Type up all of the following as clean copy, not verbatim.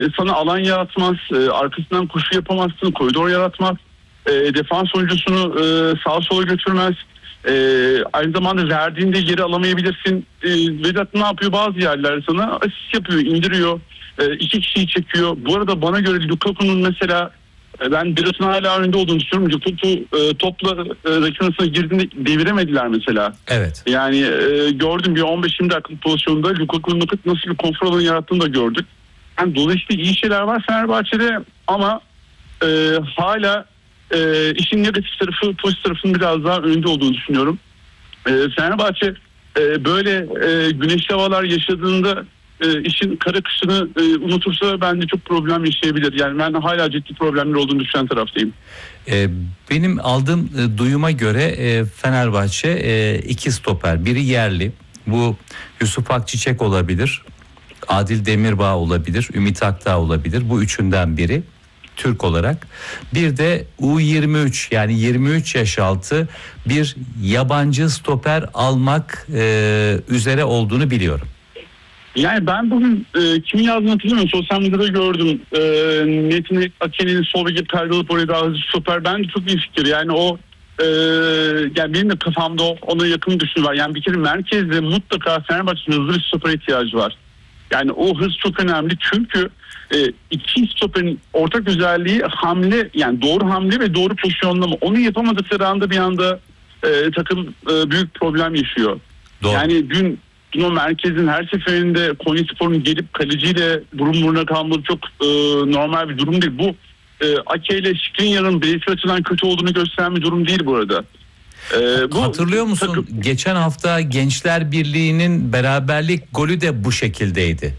sana alan yaratmaz, arkasından koşu yapamazsın, koridor yaratmaz, defans oyuncusunu sağa sola götürmez. Aynı zamanda verdiğinde geri alamayabilirsin. Vedat ne yapıyor? Bazı yerler sana asist yapıyor, indiriyor. İki kişiyi çekiyor. Bu arada bana göre Lukaku'nun mesela ben Berat'ın hala önünde olduğunu düşünüyorum. Lukaku topla rakip arasına girdiğinde deviremediler mesela. Evet. Yani gördüm bir 15-20 dakikalık pozisyonda Lukaku'nun nasıl bir konfor alanı yarattığını da gördük. Yani dolayısıyla iyi şeyler var Fenerbahçe'de ama hala işin negatif tarafı, pozitif tarafının biraz daha önünde olduğunu düşünüyorum. Fenerbahçe böyle güneşli havalar yaşadığında işin kara kışını unutursa bence çok problem yaşayabilir. Yani ben hala ciddi problemler olduğunu düşünen taraftayım. Benim aldığım duyuma göre Fenerbahçe iki stoper, biri yerli, bu Yusuf Akçiçek olabilir, Adil Demirbağ olabilir, Ümit Akdağ olabilir, bu üçünden biri Türk olarak. Bir de U23 yani 23 yaş altı bir yabancı stoper almak üzere olduğunu biliyorum. Yani ben bugün kimin yazdığını hatırlamıyorum. Sosyal medyada gördüm. Metin Aken'in sol beki perde alıp oraya daha hızlı stoper. Bence çok iyi fikir. Yani o yani benim de kafamda ona yakın düşünü var. Yani bir kere merkezde mutlaka Fenerbahçe'nin hızlı bir stoper ihtiyacı var. Yani o hız çok önemli. Çünkü iki stoperin ortak özelliği hamle, yani doğru hamle ve doğru pozisyonlama. Onu yapamadıkları anda bir anda takım büyük problem yaşıyor. Doğru. Yani dün o merkezin her seferinde Konyaspor'un gelip kaleciyle burun buruna kalması çok normal bir durum değil. Bu Ake ile Skriniar'ın bireysel açıdan kötü olduğunu gösteren bir durum değil bu arada. Hatırlıyor musun? Geçen hafta Gençler Birliği'nin beraberlik golü de bu şekildeydi.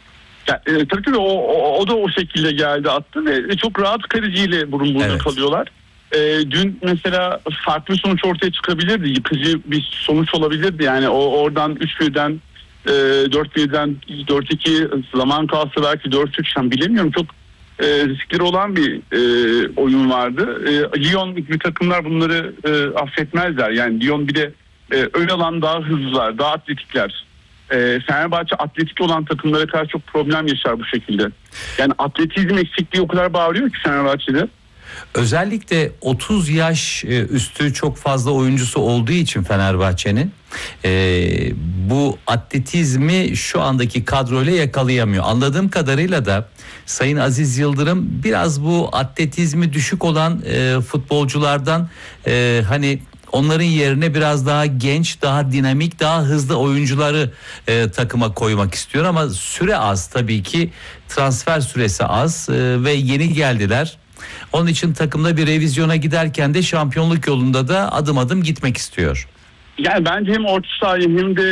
Tabii o da o şekilde geldi, attı ve çok rahat kaleciyle burun buruna kalıyorlar. Dün mesela farklı bir sonuç ortaya çıkabilirdi. Yıkıcı bir sonuç olabilirdi. Yani oradan 3-1'den 4-1'den 4-2 zaman kalsa belki 4-3 bilemiyorum. Çok riskleri olan bir oyun vardı. Lyon gibi takımlar bunları affetmezler. Yani Lyon bir de ön alan daha hızlılar, daha atletikler. Fenerbahçe atletik olan takımlara karşı çok problem yaşar bu şekilde. Yani atletizm eksikliği o kadar bağırıyor ki Fenerbahçe'de. Özellikle 30 yaş üstü çok fazla oyuncusu olduğu için Fenerbahçe'nin bu atletizmi şu andaki kadroyla yakalayamıyor. Anladığım kadarıyla da Sayın Aziz Yıldırım biraz bu atletizmi düşük olan futbolculardan hani onların yerine biraz daha genç, daha dinamik, daha hızlı oyuncuları takıma koymak istiyor ama süre az tabii ki, transfer süresi az ve yeni geldiler. Onun için takımda bir revizyona giderken de şampiyonluk yolunda da adım adım gitmek istiyor. Yani bence hem orta sahayı hem de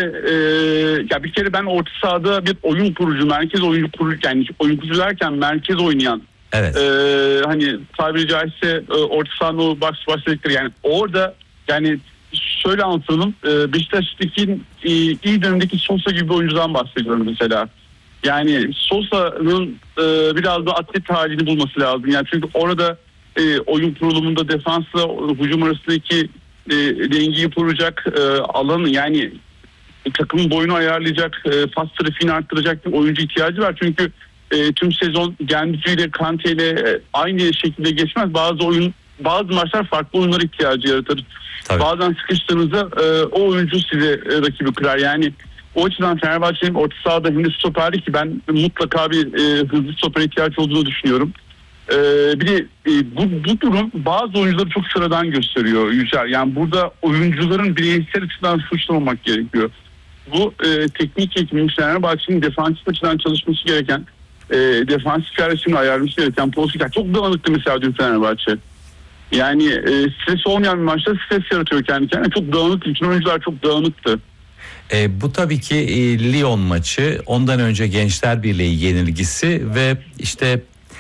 ya bir kere ben orta sahada bir oyun kurucu, merkez oyuncu kurucu, yani oyun kurucu derken merkez oynayan. Evet. Hani tabiri caizse orta sahanın o başlıkları, yani orada, yani şöyle anlatalım, Beşiktaş'taki iyi dönemdeki Sosa gibi bir oyuncudan bahsediyorum mesela. Yani Sosa'nın biraz da atlet halini bulması lazım. Yani çünkü orada oyun kurulumunda defansla hücum arasındaki dengeyi kuracak, alanı, yani takımın boyunu ayarlayacak, pas trafiğini arttıracak bir oyuncu ihtiyacı var. Çünkü tüm sezon Gendücü ile Kante ile aynı şekilde geçmez. Bazı maçlar farklı oyunlara ihtiyacı yaratır. Tabii. Bazen sıkıştığınızda o oyuncu size rakibi kırar. Yani o açıdan Fenerbahçe'nin orta sahada hem de stoperde, ki ben mutlaka bir hızlı stoper ihtiyaç olduğunu düşünüyorum. Bir de bu durum bazı oyuncuları çok sıradan gösteriyor Yücel. Yani burada oyuncuların bireysel açıdan suçlamamak gerekiyor. Bu teknik ekibin Fenerbahçe'nin defansif açıdan çalışması gereken, defansif yerleşimini ayarlaması gereken pozisyon. Çok dağınıktı mesela dün Fenerbahçe. Yani stres olmayan bir maçta stres yaratıyor kendi kendine. Çok dağınık, bütün oyuncular çok dağınıktı. Bu tabii ki Lyon maçı, ondan önce Gençler Birliği yenilgisi ve işte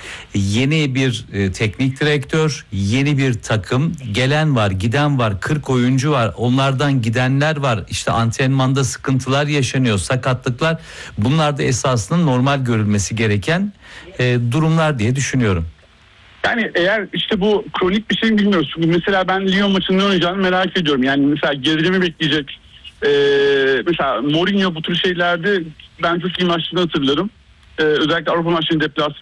yeni bir teknik direktör, yeni bir takım, gelen var, giden var, 40 oyuncu var, onlardan gidenler var, işte antrenmanda sıkıntılar yaşanıyor, sakatlıklar, bunlar da esasında normal görülmesi gereken durumlar diye düşünüyorum. Yani eğer işte bu kronik bir şey bilmiyoruz. Çünkü mesela ben Lyon maçının ne oynayacağını merak ediyorum. Yani mesela gerilimi bekleyecek. Mesela Mourinho bu tür şeylerde ben çok iyi maçlarını hatırlarım. Özellikle Avrupa maçlarının deplasmanı